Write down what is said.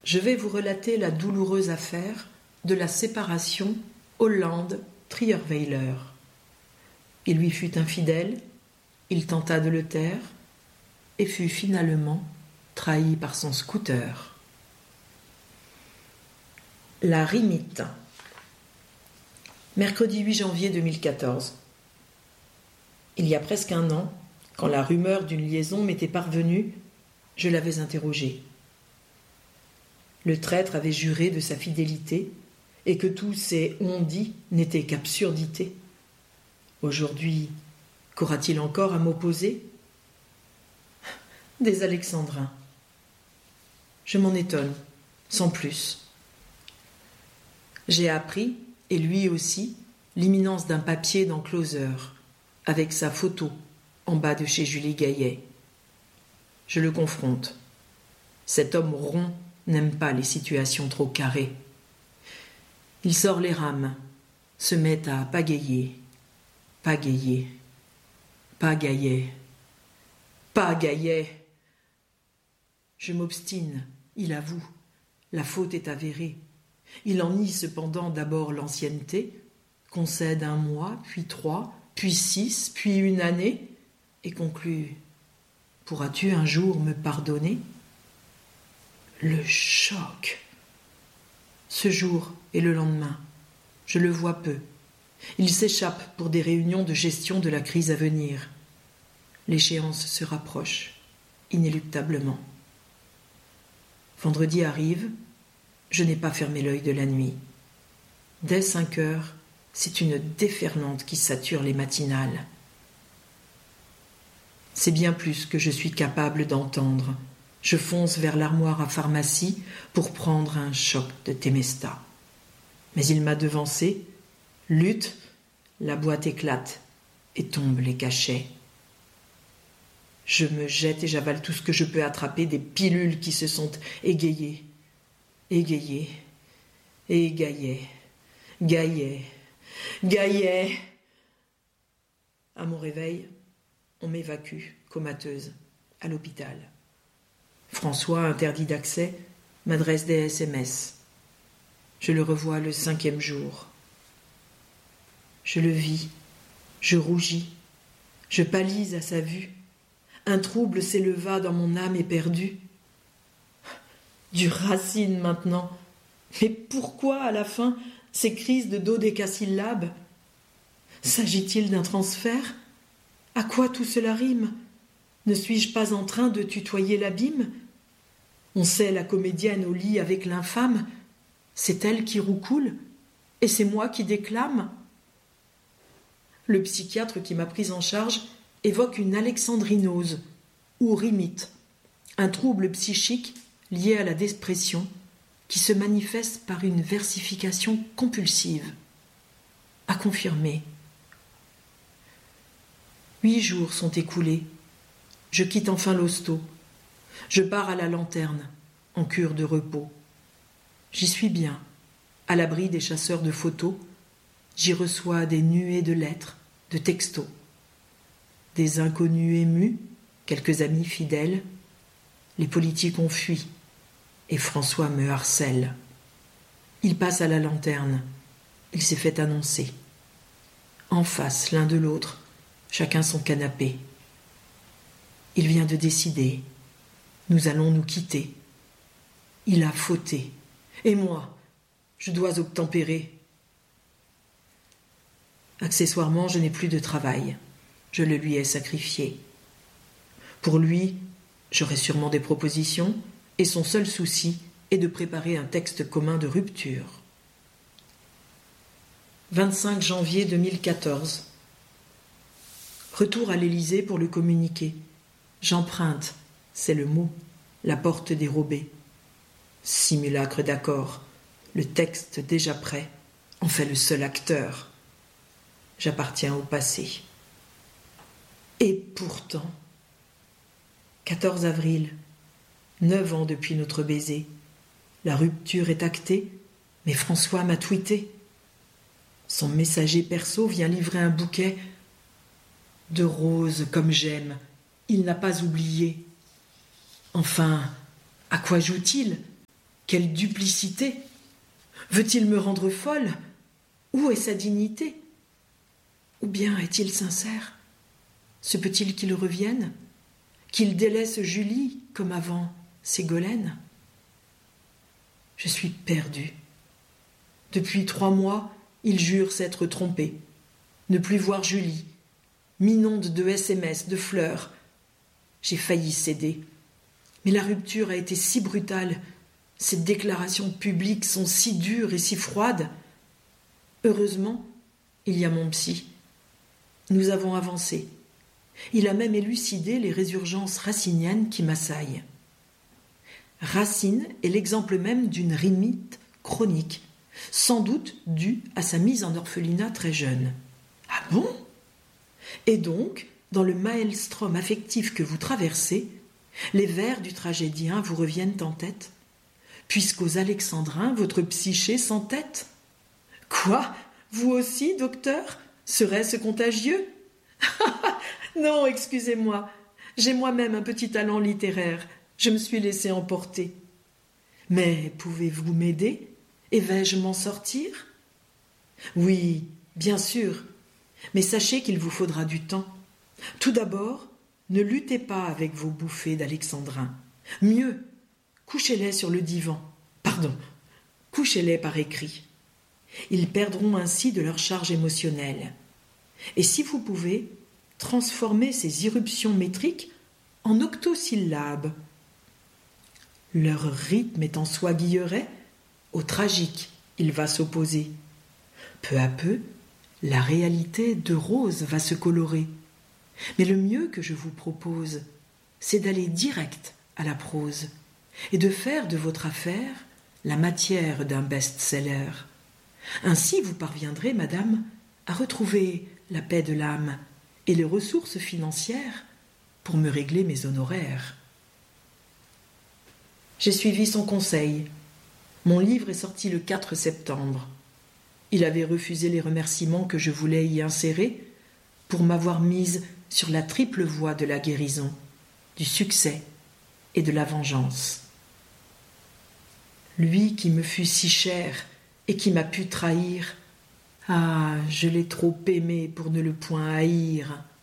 je vais vous relater la douloureuse affaire de la séparation Hollande-Trierweiler. Il lui fut infidèle, il tenta de le taire et fut finalement trahi par son scooter. La Rimite. Mercredi 8 janvier 2014. Il y a presque un an, quand la rumeur d'une liaison m'était parvenue, je l'avais interrogé. Le traître avait juré de sa fidélité et que tous ces on-dit n'étaient qu'absurdité. Aujourd'hui, qu'aura-t-il encore à m'opposer ? Des alexandrins. Je m'en étonne, sans plus. J'ai appris, et lui aussi, l'imminence d'un papier dans Closer, avec sa photo en bas de chez Julie Gaillet. Je le confronte. Cet homme rond n'aime pas les situations trop carrées. Il sort les rames, se met à pagayer, pagayer, pagayer, pagayer. Je m'obstine, il avoue, la faute est avérée. Il en nie cependant d'abord l'ancienneté, concède 1 mois, puis 3, puis 6, puis 1 année, et conclut « Pourras-tu un jour me pardonner ?» Le choc. Ce jour et le lendemain, je le vois peu. Il s'échappe pour des réunions de gestion de la crise à venir. L'échéance se rapproche, inéluctablement. Vendredi arrive, je n'ai pas fermé l'œil de la nuit. Dès 5 heures, c'est une déferlante qui sature les matinales. C'est bien plus que je suis capable d'entendre. Je fonce vers l'armoire à pharmacie pour prendre un choc de Temesta. Mais il m'a devancé, lutte, la boîte éclate et tombent les cachets. Je me jette et j'avale tout ce que je peux attraper des pilules qui se sont égayées, égayées, égayées, gaillaient, gaillaient. À mon réveil, on m'évacue, comateuse, à l'hôpital. François, interdit d'accès, m'adresse des SMS. Je le revois le 5e jour. Je le vis, je rougis, je pâlis à sa vue. Un trouble s'éleva dans mon âme éperdue. Du Racine maintenant. Mais pourquoi, à la fin, ces crises de dodécasyllabes ? S'agit-il d'un transfert ? À quoi tout cela rime ? Ne suis-je pas en train de tutoyer l'abîme ? On sait la comédienne au lit avec l'infâme. C'est elle qui roucoule, et c'est moi qui déclame. Le psychiatre qui m'a prise en charge évoque une alexandrinose, ou rimite, un trouble psychique lié à la dépression qui se manifeste par une versification compulsive. À confirmer. 8 jours sont écoulés. Je quitte enfin l'hosto. Je pars à la lanterne, en cure de repos. J'y suis bien, à l'abri des chasseurs de photos. J'y reçois des nuées de lettres, de textos. Des inconnus émus, quelques amis fidèles. Les politiques ont fui, et François me harcèle. Il passe à la lanterne. Il s'est fait annoncer. En face, l'un de l'autre, chacun son canapé. Il vient de décider. Nous allons nous quitter. Il a fauté. Et moi, je dois obtempérer. Accessoirement, je n'ai plus de travail. Je le lui ai sacrifié. Pour lui, j'aurai sûrement des propositions, et son seul souci est de préparer un texte commun de rupture. 25 janvier 2014. Retour à l'Élysée pour le communiquer. J'emprunte, c'est le mot, la porte dérobée. Simulacre d'accord, le texte déjà prêt en fait le seul acteur. J'appartiens au passé. Et pourtant, 14 avril, 9 ans depuis notre baiser. La rupture est actée, mais François m'a tweeté. Son messager perso vient livrer un bouquet de roses comme j'aime. Il n'a pas oublié. Enfin, à quoi joue-t-il ? Quelle duplicité! Veut-il me rendre folle? Où est sa dignité? Ou bien est-il sincère? Se peut-il qu'il revienne? Qu'il délaisse Julie comme avant Ségolène? Je suis perdue. Depuis 3 mois, il jure s'être trompé, ne plus voir Julie, m'inonde de SMS, de fleurs. J'ai failli céder. Mais la rupture a été si brutale, ces déclarations publiques sont si dures et si froides. Heureusement, il y a mon psy. Nous avons avancé. Il a même élucidé les résurgences raciniennes qui m'assaillent. Racine est l'exemple même d'une rhinite chronique, sans doute due à sa mise en orphelinat très jeune. Ah bon? Et donc, dans le maelstrom affectif que vous traversez, les vers du tragédien vous reviennent en tête, puisqu'aux alexandrins, votre psyché s'entête. Quoi? Vous aussi, docteur? Serait-ce contagieux? Non, excusez-moi, j'ai moi-même un petit talent littéraire, je me suis laissé emporter. Mais pouvez-vous m'aider? Et vais-je m'en sortir? Oui, bien sûr, mais sachez qu'il vous faudra du temps. Tout d'abord, ne luttez pas avec vos bouffées d'alexandrin. Mieux, couchez-les sur le divan. Pardon, couchez-les par écrit. Ils perdront ainsi de leur charge émotionnelle. Et si vous pouvez, transformez ces irruptions métriques en octosyllabes. Leur rythme est en soi guilleret, au tragique il va s'opposer. Peu à peu, la réalité de rose va se colorer. Mais le mieux que je vous propose, c'est d'aller direct à la prose et de faire de votre affaire la matière d'un best-seller. Ainsi vous parviendrez, madame, à retrouver la paix de l'âme et les ressources financières pour me régler mes honoraires. J'ai suivi son conseil. Mon livre est sorti le 4 septembre. Il avait refusé les remerciements que je voulais y insérer pour m'avoir mise sur la triple voie de la guérison, du succès et de la vengeance. Lui qui me fut si cher et qui m'a pu trahir, ah, je l'ai trop aimé pour ne le point haïr.